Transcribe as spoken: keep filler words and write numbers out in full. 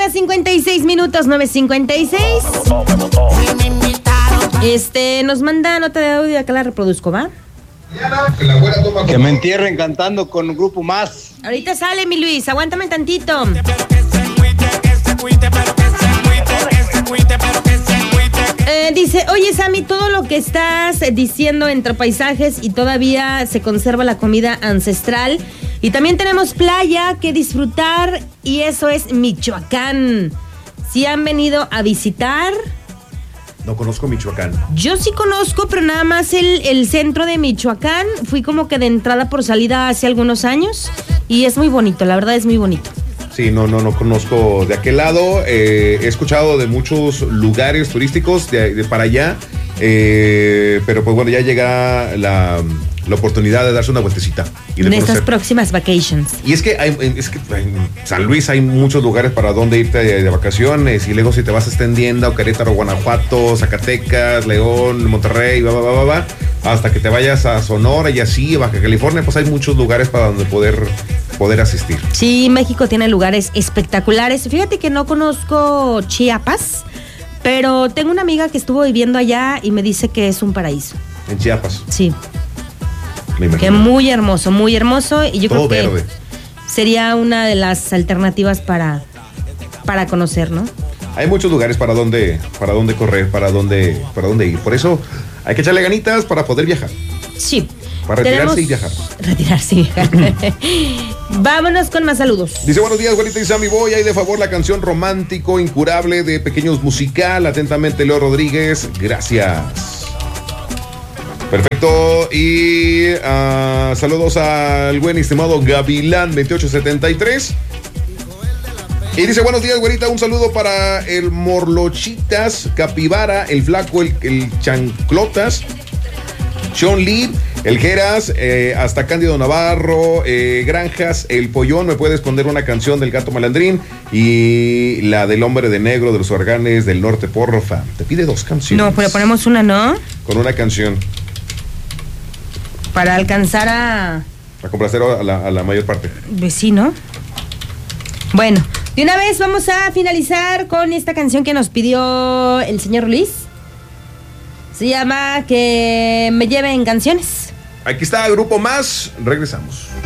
cincuenta y seis minutos, nueve cincuenta y seis. Este, nos manda nota de audio, acá la reproduzco, ¿va? Que me entierren cantando con un grupo más. Ahorita sale, mi Luis, aguántame tantito. Eh, dice, oye Sammy, todo lo que estás diciendo entre paisajes y todavía se conserva la comida ancestral. Y también tenemos playa que disfrutar y eso es Michoacán. Si han venido a visitar... No conozco Michoacán. Yo sí conozco, pero nada más el, el centro de Michoacán. Fui como que de entrada por salida hace algunos años y es muy bonito, la verdad es muy bonito. Sí, no, no, no conozco de aquel lado. Eh, he escuchado de muchos lugares turísticos de, de para allá, eh, pero pues bueno, ya llega la, la oportunidad de darse una vueltecita. Y de en conocer. Estas próximas vacations. Y es que, hay, es que en San Luis hay muchos lugares para donde irte de, de vacaciones, y luego si te vas extendiendo a Querétaro, Guanajuato, Zacatecas, León, Monterrey, va, va, va, va, va, hasta que te vayas a Sonora y así, Baja California, pues hay muchos lugares para donde poder, poder asistir. Sí, México tiene lugares espectaculares. Fíjate que no conozco Chiapas, pero tengo una amiga que estuvo viviendo allá y me dice que es un paraíso. En Chiapas. Sí. Que muy hermoso, muy hermoso. Y yo Todo creo que verde. sería una de las alternativas para, para conocer, ¿no? Hay muchos lugares para donde, para donde correr, para donde, para donde ir. Por eso hay que echarle ganitas para poder viajar. Sí. Para retirarse Tenemos... y viajar. Retirarse y viajar. Vámonos con más saludos. Dice, buenos días, güerita y Sammy Boy. Ahí de favor la canción Romántico Incurable de Pequeños Musical. Atentamente, Leo Rodríguez. Gracias. Perfecto, y uh, saludos al buen estimado Gavilán veintiocho setenta y tres. Y dice, buenos días, güerita, un saludo para el Morlochitas, Capibara, el Flaco, el, el Chanclotas, Sean Lee, el Geras, eh, hasta Cándido Navarro, eh, Granjas, el Pollón. Me puedes poner una canción del Gato Malandrín y la del Hombre de Negro de los Huracanes del Norte, porfa. Te pide dos canciones. No, pero ponemos una, ¿no? Con una canción. Para alcanzar a... A complacer a la, a la mayor parte. Vecino. Bueno, de una vez vamos a finalizar con esta canción que nos pidió el señor Luis. Se llama Que me lleven canciones. Aquí está Grupo Más. Regresamos.